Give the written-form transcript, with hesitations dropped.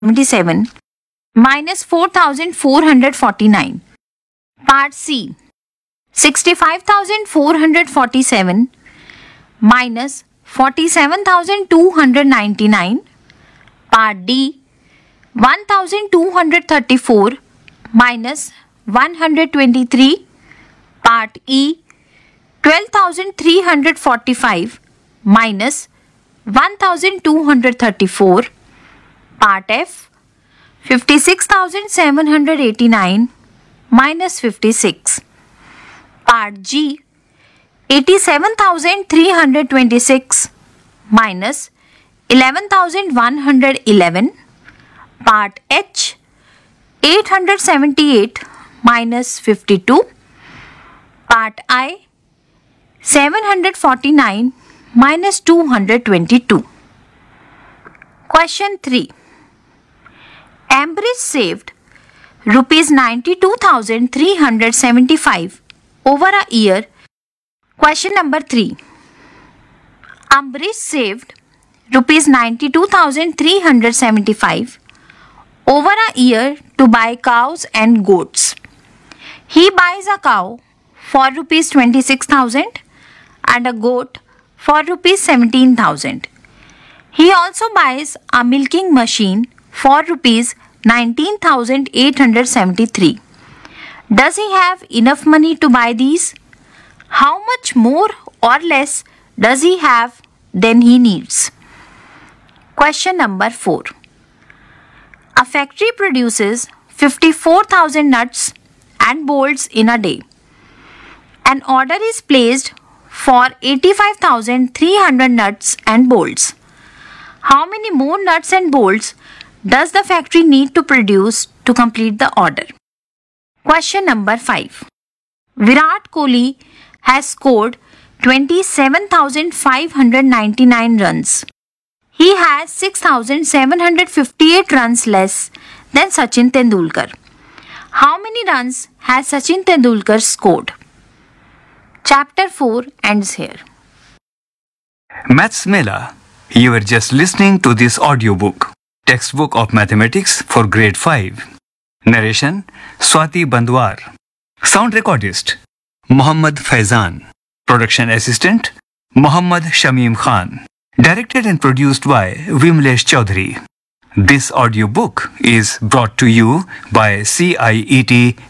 77 minus 4,449. Part C. 65,447 minus 47,299. Part D. 1,234 minus 123. Part E. 12,345 minus 1,234. Part F. 56,789 minus 56. Part G. 87,326 minus 11,111. Part H. 878 minus 52. Part I. 749 minus 222. Question 3. Ambridge saved rupees 92,375 over a year. Question number 3. Ambridge saved rupees 92,375 over a year to buy cows and goats. He buys a cow for rupees 26,000 and a goat for rupees 17,000. He also buys a milking machine for rupees 19,873. Does he have enough money to buy these? How much more or less does he have than he needs? Question number 4. A factory produces 54,000 nuts and bolts in a day. An order is placed for 85,300 nuts and bolts. How many more nuts and bolts does the factory need to produce to complete the order? Question number 5. Virat Kohli has scored 27,599 runs. He has 6,758 runs less than Sachin Tendulkar. How many runs has Sachin Tendulkar scored? Chapter 4 ends here. Maths Mela. You were just listening to this audiobook. Textbook of Mathematics for Grade 5. Narration Swati Bandwar. Sound recordist Muhammad Faizan. Production assistant Muhammad Shamim Khan. Directed and produced by Vimlesh Chaudhary. This audiobook is brought to you by CIET